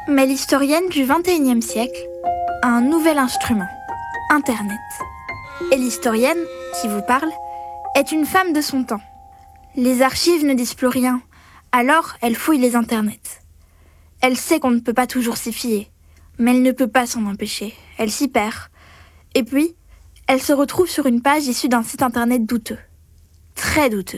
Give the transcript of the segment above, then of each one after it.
Mais l'historienne du XXIe siècle a un nouvel instrument, Internet. Et l'historienne, qui vous parle, est une femme de son temps. Les archives ne disent plus rien, alors elle fouille les internets. Elle sait qu'on ne peut pas toujours s'y fier, mais elle ne peut pas s'en empêcher, elle s'y perd. Et puis, elle se retrouve sur une page issue d'un site internet douteux. Très douteux.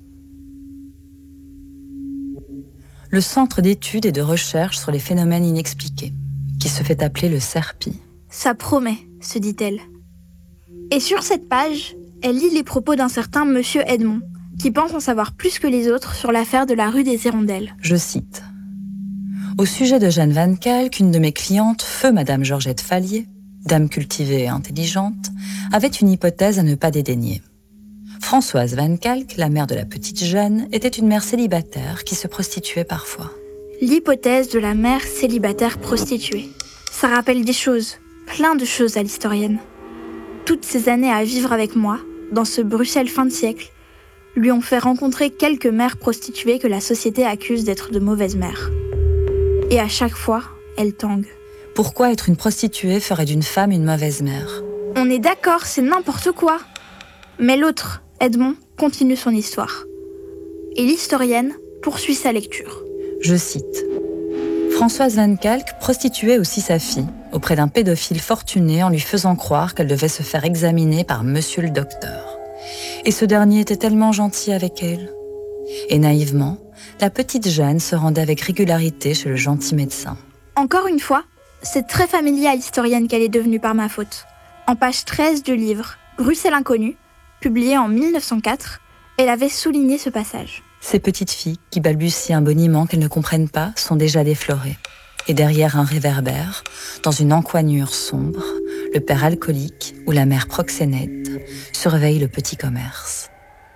Le Centre d'études et de recherche sur les phénomènes inexpliqués, qui se fait appeler le CERPI. Ça promet, se dit-elle. Et sur cette page, elle lit les propos d'un certain Monsieur Edmond, qui pense en savoir plus que les autres sur l'affaire de la rue des Hirondelles. Je cite. Au sujet de Jeanne Van Calck, une de mes clientes, feu Madame Georgette Fallier, dame cultivée et intelligente, avait une hypothèse à ne pas dédaigner. Françoise Van Calck, la mère de la petite Jeanne, était une mère célibataire qui se prostituait parfois. L'hypothèse de la mère célibataire prostituée. Ça rappelle des choses, plein de choses à l'historienne. Toutes ces années à vivre avec moi, dans ce Bruxelles fin de siècle, lui ont fait rencontrer quelques mères prostituées que la société accuse d'être de mauvaises mères. Et à chaque fois, elle tangue. Pourquoi être une prostituée ferait d'une femme une mauvaise mère ? On est d'accord, c'est n'importe quoi. Mais l'autre, Edmond, continue son histoire. Et l'historienne poursuit sa lecture. Je cite. Françoise Van Calck prostituait aussi sa fille auprès d'un pédophile fortuné en lui faisant croire qu'elle devait se faire examiner par monsieur le docteur. Et ce dernier était tellement gentil avec elle. Et naïvement, la petite Jeanne se rendait avec régularité chez le gentil médecin. Encore une fois, c'est très familier à l'historienne qu'elle est devenue par ma faute. En page 13 du livre « Bruxelles inconnue », publié en 1904, elle avait souligné ce passage. Ces petites filles qui balbutient un boniment qu'elles ne comprennent pas sont déjà déflorées. Et derrière un réverbère, dans une encoignure sombre, le père alcoolique ou la mère proxénète surveille le petit commerce.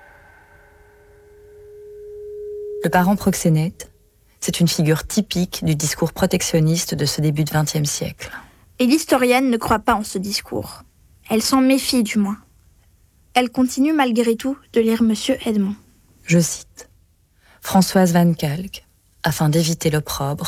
Le parent proxénète, c'est une figure typique du discours protectionniste de ce début de XXe siècle. Et l'historienne ne croit pas en ce discours. Elle s'en méfie du moins. Elle continue malgré tout de lire Monsieur Edmond. Je cite. Françoise Van Calck, afin d'éviter l'opprobre,